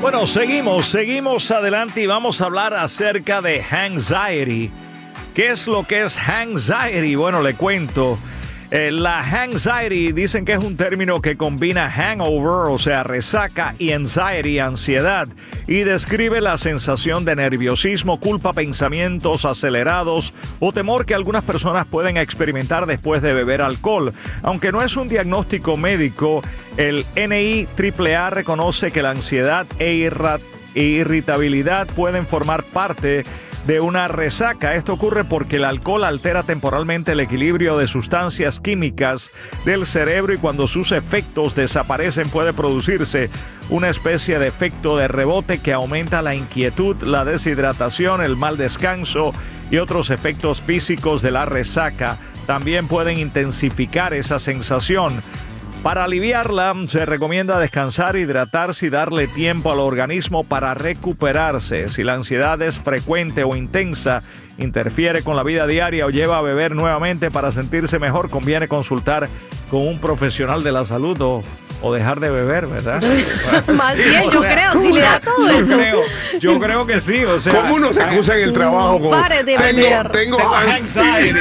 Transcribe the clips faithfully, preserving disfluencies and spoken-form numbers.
Bueno, seguimos, seguimos adelante y vamos a hablar acerca de anxiety. ¿Qué es lo que es anxiety? Bueno, le cuento. Eh, la anxiety dicen que es un término que combina hangover, o sea, resaca, y anxiety, ansiedad, y describe la sensación de nerviosismo, culpa, pensamientos acelerados o temor que algunas personas pueden experimentar después de beber alcohol. Aunque no es un diagnóstico médico, el N I A A reconoce que la ansiedad e, irra- e irritabilidad pueden formar parte de una resaca. Esto ocurre porque el alcohol altera temporalmente el equilibrio de sustancias químicas del cerebro y cuando sus efectos desaparecen puede producirse una especie de efecto de rebote que aumenta la inquietud, la deshidratación, el mal descanso y otros efectos físicos de la resaca. También pueden intensificar esa sensación. Para aliviarla, se recomienda descansar, hidratarse y darle tiempo al organismo para recuperarse. Si la ansiedad es frecuente o intensa, interfiere con la vida diaria o lleva a beber nuevamente para sentirse mejor, conviene consultar con un profesional de la salud o, o dejar de beber, ¿verdad? Más Sí, bien, o yo sea, creo, si le da todo yo eso. Creo, yo creo que sí, o sea... ¿Cómo uno se acusa en el trabajo? Como, Pare de tengo, beber. tengo, Tengo anxiety.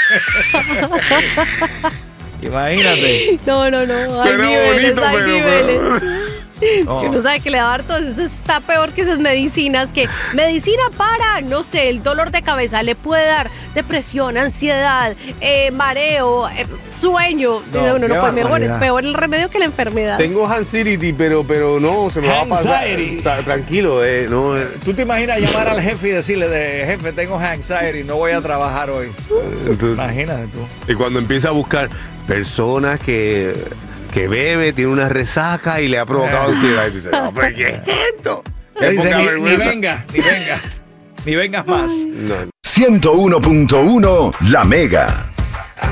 Imagínate. No, no, no. Hay Suena niveles, bonito, hay pero- niveles. No. Si uno sabe que le va a dar todo eso, está peor que esas medicinas que medicina para, no sé, el dolor de cabeza le puede dar depresión, ansiedad, eh, mareo, eh, sueño. No, No, no, qué no, pues mejor, barbaridad. peor el remedio que la enfermedad. Tengo anxiety, pero, pero no, se me va a pasar. Anxiety. Ta- Tranquilo, eh, no. eh, ¿Tú te imaginas llamar al jefe y decirle, de, jefe, tengo anxiety, no voy a trabajar hoy? tú- Imagínate tú. Y cuando empieza a buscar personas que, que bebe, tiene una resaca y le ha provocado ansiedad, y dice, no, pero ¿qué es esto? Le Qué dice, poca ni, ni vergüenza. venga, ni venga, ni vengas más. No, ciento uno punto uno La Mega.